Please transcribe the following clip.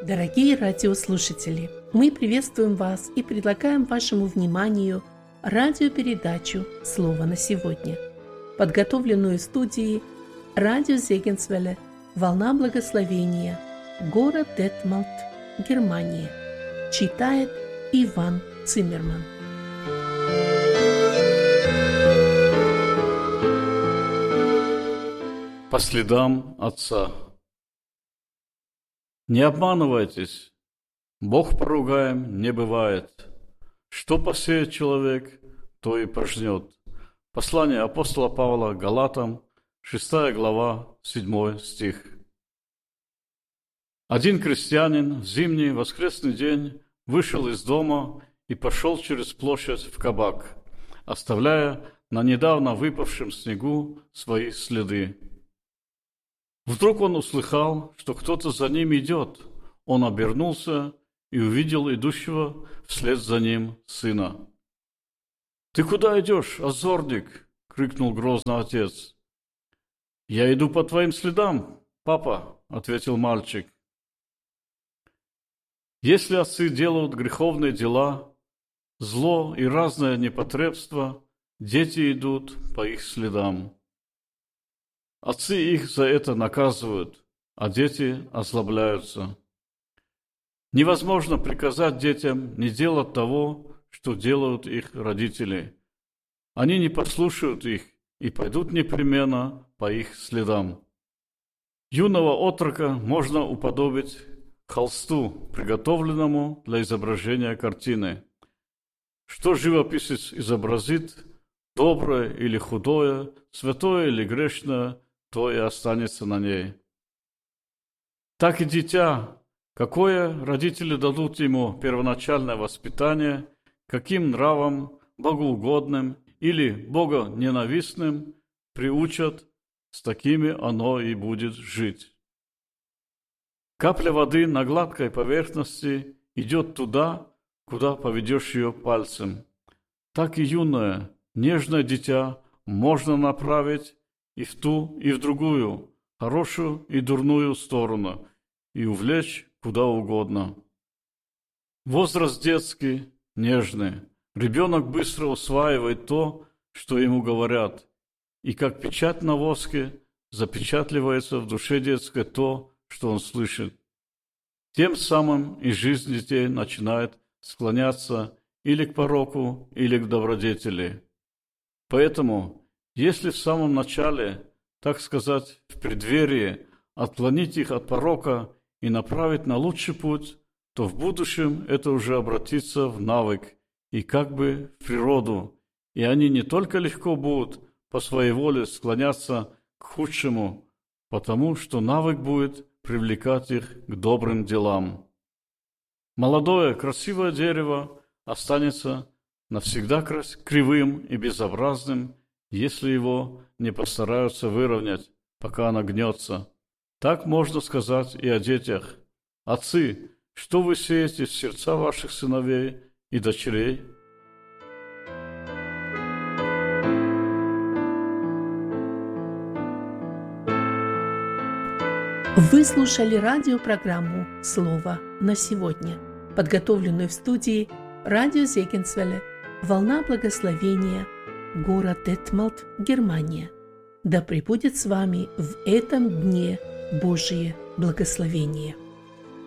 Дорогие радиослушатели, мы приветствуем вас и предлагаем вашему вниманию радиопередачу «Слово на сегодня», подготовленную в студии радио Зегенсвелле «Волна благословения», город Детмальт, Германия. Читает Иван Циммерман. По следам Отца. Не обманывайтесь, Бог поругаем не бывает. Что посеет человек, то и пожнет. Послание апостола Павла Галатам, 6 глава, 7 стих. Один крестьянин в зимний воскресный день вышел из дома и пошел через площадь в кабак, оставляя на недавно выпавшем снегу свои следы. Вдруг он услыхал, что кто-то за ним идет. Он обернулся и увидел идущего вслед за ним сына. «Ты куда идешь, озорник?» — крикнул грозно отец. «Я иду по твоим следам, папа», — ответил мальчик. Если отцы делают греховные дела, зло и разное непотребство, дети идут по их следам. Отцы их за это наказывают, а дети озлобляются. Невозможно приказать детям не делать того, что делают их родители. Они не послушают их и пойдут непременно по их следам. Юного отрока можно уподобить холсту, приготовленному для изображения картины. Что живописец изобразит, доброе или худое, святое или грешное, то и останется на ней. Так и дитя, какое родители дадут ему первоначальное воспитание, каким нравом, богоугодным или богоненавистным приучат, с такими оно и будет жить. Капля воды на гладкой поверхности идет туда, куда поведешь ее пальцем. Так и юное, нежное дитя можно направить и в ту, и в другую, хорошую и дурную сторону, и увлечь куда угодно. Возраст детский, нежный. Ребенок быстро усваивает то, что ему говорят, и как печать на воске запечатливается в душе детской то, что он слышит. Тем самым и жизнь детей начинает склоняться или к пороку, или к добродетели. Поэтому, если в самом начале, так сказать, в преддверии, отклонить их от порока и направить на лучший путь, то в будущем это уже обратится в навык и как бы в природу, и они не только легко будут по своей воле склоняться к худшему, потому что навык будет привлекать их к добрым делам. Молодое, красивое дерево останется навсегда кривым и безобразным, если его не постараются выровнять, пока оно гнется. Так можно сказать и о детях. Отцы, что вы сеете в сердца ваших сыновей и дочерей? Вы слушали радиопрограмму «Слово на сегодня», подготовленную в студии радио Зегенсвелле «Волна благословения», город Детмальт, Германия. Да пребудет с вами в этом дне Божие благословение.